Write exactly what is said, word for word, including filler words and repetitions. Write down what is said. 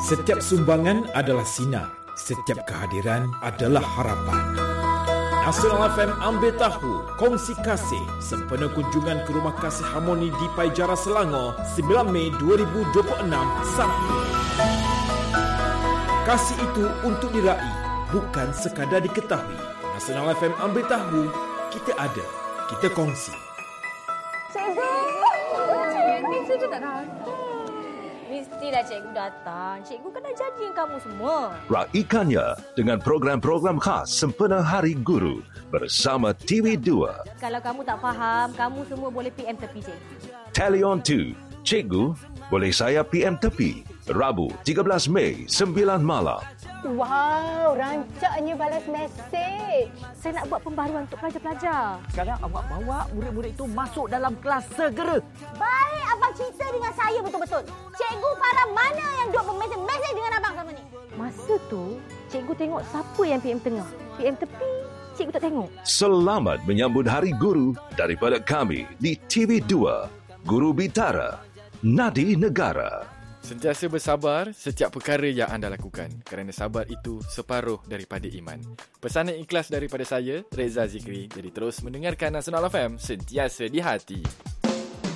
Setiap sumbangan adalah sinar, setiap kehadiran adalah harapan. Nasional F M ambil tahu, kongsi kasih sempena kunjungan ke Rumah Kasih Harmoni di Paijara, Selangor, sembilan Mei dua ribu dua puluh enam, Sabtu. Kasih itu untuk diraih, bukan sekadar diketahui. Nasional F M ambil tahu, kita ada, kita kongsi. Cikgu! Cikgu, cikgu tak datang. Mestilah cikgu datang. Cikgu kan dah janji dengan kamu semua. Raikannya dengan program-program khas sempena Hari Guru bersama T V dua. Kalau kamu tak faham, kamu semua boleh P M tepi cikgu. Tally on two. Cikgu, boleh saya P M tepi. Rabu, tiga belas Mei, sembilan malam. Wow, rancaknya balas mesej. Saya nak buat pembaruan untuk pelajar-pelajar. Sekarang awak bawa murid-murid itu masuk dalam kelas segera. Baik, abang cerita dengan saya betul-betul. Cikgu Farah mana yang duk bermesej-mesej dengan abang selama ni? Masa tu, cikgu tengok siapa yang P M tengah. P M tepi, cikgu tak tengok. Selamat menyambut Hari Guru daripada kami di T V dua. Guru Bitara, Nadi Negara. Sentiasa bersabar setiap perkara yang anda lakukan, kerana sabar itu separuh daripada iman. Pesanan ikhlas daripada saya, Reza Zikri. Jadi terus mendengarkan Nasional F M, sentiasa di hati.